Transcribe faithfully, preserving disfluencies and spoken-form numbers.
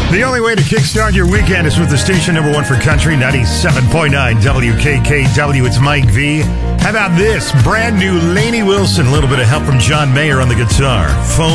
The only way to kickstart your weekend is with the station number one for country, ninety-seven point nine W K K W. It's Mike V. How about this? Brand new Lainey Wilson. A little bit of help from John Mayer on the guitar. Phone